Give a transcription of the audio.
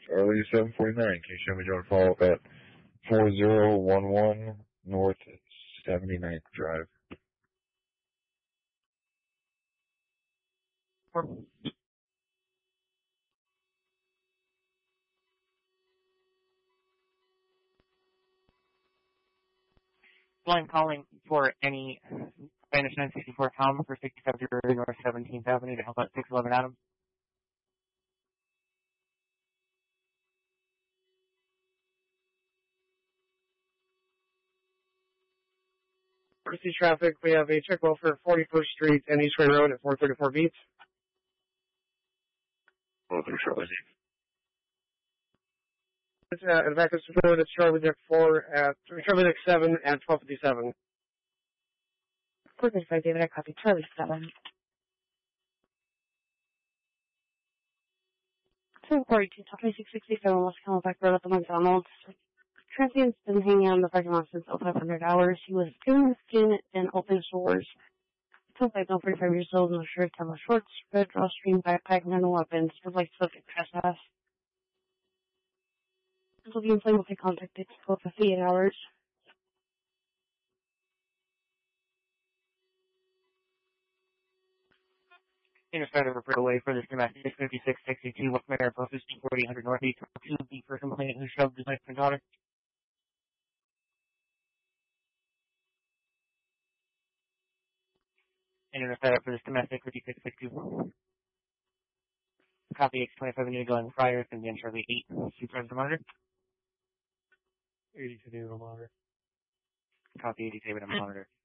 Charlie 749. Can you show me your follow up at 4011 North 79th Drive? I'm calling for any Spanish 964 Tom for 67 North 17th Avenue to help out 611 Adams. Emergency traffic, we have a check well for 41st Street and East Ring Road at 434 beats. 43 Charlie. It's at Vacus Road at Charlie Deck 7 at 1257. 435 David, I copy Charlie 7. 242, 2667 West Camelback Road at the McDonald's. Transient's been hanging out in the parking lot since 0500 hours. He was doing skin and open sores. 45 years old, no shirt, yellow shorts, red drawstring, backpack, no weapons. Would like to look at trespass. This will be in play with the contact date for 58 hours. Interceptor report away for this domestic 5662 West Mariposa, 4800 Northeast. To the first complainant who shoved his wife and daughter. Interceptor for this domestic 5662. Copy X25 unit going prior, it's going to be on Charlie 8. Supervisor monitor. 82 David on monitor. Copy 80 David on monitor.